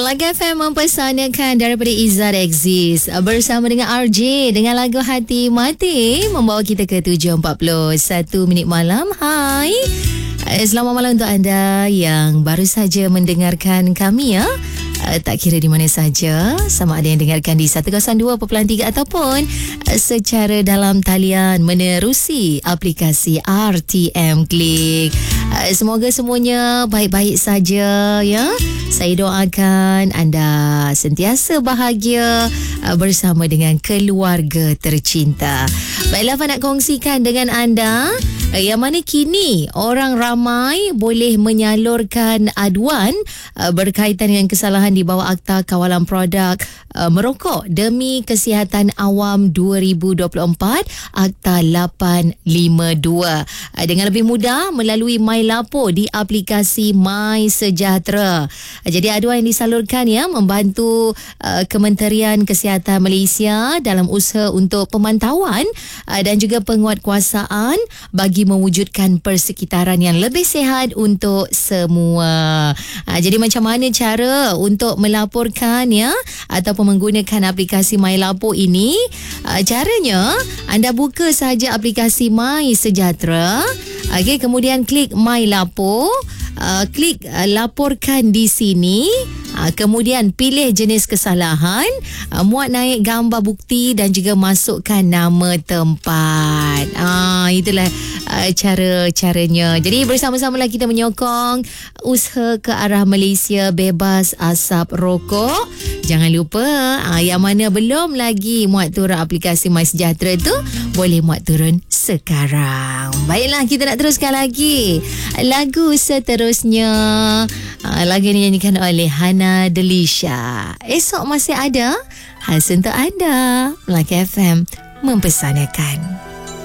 Laga FM mempersanakan daripada Izzat Exist bersama dengan RJ dengan lagu Hati Mati membawa kita ke 7.41 minit malam. Hai, selamat malam untuk anda yang baru saja mendengarkan kami ya. Tak kira di mana saja, sama ada yang dengarkan di 102.3 ataupun secara dalam talian menerusi aplikasi RTM Klik. Semoga semuanya baik-baik saja ya. Saya doakan anda sentiasa bahagia bersama dengan keluarga tercinta. Baiklah, apa nak kongsikan dengan anda yang mana kini orang ramai boleh menyalurkan aduan berkaitan dengan kesalahan di bawah Akta Kawalan Produk Merokok Demi Kesihatan Awam 2024 Akta 852 dengan lebih mudah melalui MyLapo di aplikasi My Sejahtera. Jadi aduan yang disalurkan ya membantu Kementerian Kesihatan Malaysia dalam usaha untuk pemantauan dan juga penguatkuasaan bagi mewujudkan persekitaran yang lebih sihat untuk semua. Jadi macam mana cara untuk melaporkan ya ataupun menggunakan aplikasi MyLapo ini? Caranya anda buka saja aplikasi My Sejahtera. Okey, kemudian klik MyLapo. Klik laporkan di sini. Kemudian pilih jenis kesalahan, muat naik gambar bukti dan juga masukkan nama tempat. Itulah cara-caranya. Jadi bersama-samalah kita menyokong usaha ke arah Malaysia bebas asap rokok. Jangan lupa yang mana belum lagi muat turun aplikasi My Sejahtera tu, boleh muat turun sekarang. Baiklah, kita nak teruskan lagi lagu seterusnya. Lagu ini dinyanyikan oleh Hana Delisha. Esok masih ada khas untuk anda. Melaka FM mempersanakan.